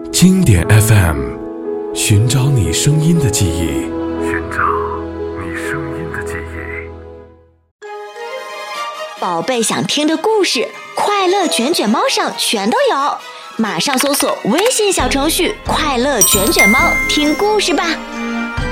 经典 FM， 寻找你声音的记忆， 宝贝想听的故事，快乐卷卷猫上全都有，马上搜索微信小程序快乐卷卷猫听故事吧。